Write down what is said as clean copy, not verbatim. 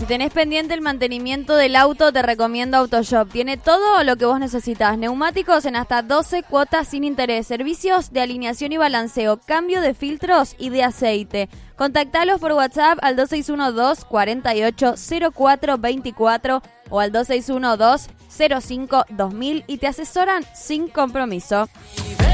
Si tenés pendiente el mantenimiento del auto, te recomiendo Autoshop. Tiene todo lo que vos necesitas. Neumáticos en hasta 12 cuotas sin interés. Servicios de alineación y balanceo. Cambio de filtros y de aceite. Contactalos por WhatsApp al 2612-480424 o al 2612-05-2000 y te asesoran sin compromiso.